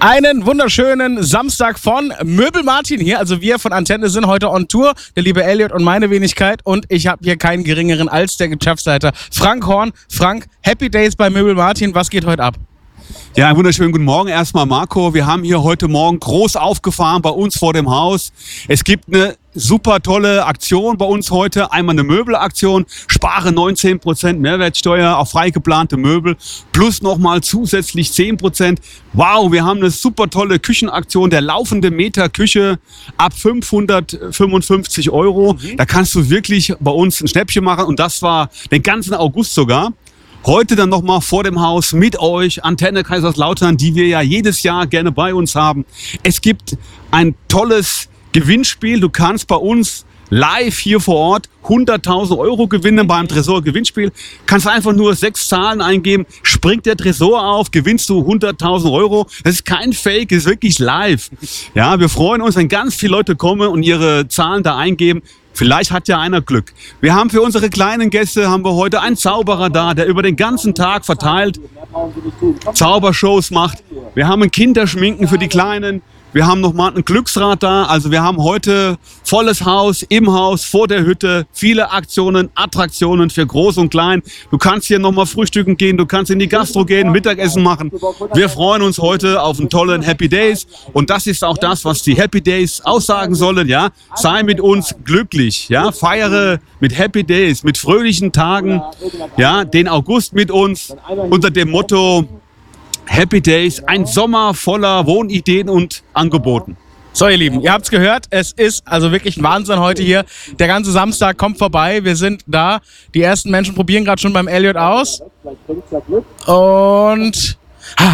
Einen wunderschönen Samstag von Möbel Martin hier. Also wir von Antenne sind heute on Tour. Der liebe Elliot und meine Wenigkeit. Und ich habe hier keinen geringeren als der Geschäftsleiter Frank Horn. Frank, Happy Days bei Möbel Martin. Was geht heute ab? Ja, einen wunderschönen guten Morgen erstmal, Marco. Wir haben hier heute Morgen groß aufgefahren bei uns vor dem Haus. Es gibt eine super tolle Aktion bei uns heute. Einmal eine Möbelaktion. Spare 19% Mehrwertsteuer auf frei geplante Möbel. Plus nochmal zusätzlich 10%. Wow, wir haben eine super tolle Küchenaktion. Der laufende Meter Küche ab 555 €. Da kannst du wirklich bei uns ein Schnäppchen machen. Und das war den ganzen August sogar. Heute dann nochmal vor dem Haus mit euch, Antenne Kaiserslautern, die wir ja jedes Jahr gerne bei uns haben. Es gibt ein tolles Gewinnspiel. Du kannst bei uns live hier vor Ort 100.000 € gewinnen beim Tresor-Gewinnspiel. Kannst einfach nur 6 Zahlen eingeben, springt der Tresor auf, gewinnst du 100.000 €. Das ist kein Fake, das ist wirklich live. Ja, wir freuen uns, wenn ganz viele Leute kommen und ihre Zahlen da eingeben. Vielleicht hat ja einer Glück. Wir haben für unsere kleinen Gäste haben wir heute einen Zauberer da, der über den ganzen Tag verteilt Zaubershows macht. Wir haben ein Kinderschminken für die Kleinen. Wir haben nochmal ein Glücksrad da. Also wir haben heute volles Haus, im Haus, vor der Hütte. Viele Aktionen, Attraktionen für Groß und Klein. Du kannst hier nochmal frühstücken gehen, du kannst in die Gastro gehen, Mittagessen machen. Wir freuen uns heute auf einen tollen Happy Days. Und das ist auch das, was die Happy Days aussagen sollen. Ja? Sei mit uns glücklich. Ja? Feiere mit Happy Days, mit fröhlichen Tagen. Ja? Den August mit uns unter dem Motto Happy Days, ein Sommer voller Wohnideen und Angeboten. So, ihr Lieben, ihr habt's gehört. Es ist also wirklich ein Wahnsinn heute hier. Der ganze Samstag kommt vorbei. Wir sind da. Die ersten Menschen probieren gerade schon beim Elliot aus. Und